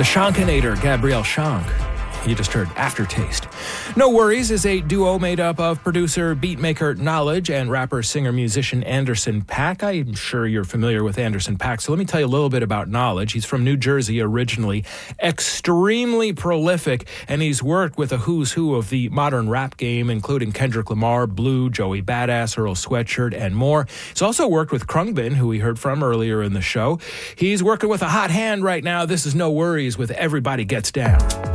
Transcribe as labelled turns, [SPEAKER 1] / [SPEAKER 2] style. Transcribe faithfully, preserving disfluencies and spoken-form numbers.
[SPEAKER 1] The Shankanator, Gabrielle Shank. You just heard Aftertaste. No Worries is a duo made up of producer, beatmaker Knowledge and rapper, singer, musician Anderson .Paak. I'm sure you're familiar with Anderson .Paak, so let me tell you a little bit about Knowledge. He's from New Jersey originally, extremely prolific, and he's worked with a who's who of the modern rap game, including Kendrick Lamar, Blue, Joey Badass, Earl Sweatshirt, and more. He's also worked with Khruangbin, who we heard from earlier in the show. He's working with a hot hand right now. This is No Worries with Everybody Gets Down.